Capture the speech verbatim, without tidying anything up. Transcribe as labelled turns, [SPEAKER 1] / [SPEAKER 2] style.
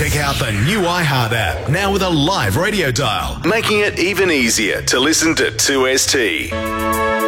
[SPEAKER 1] Check out the new iHeart app, now with a live radio dial, making it even easier to listen to two S T.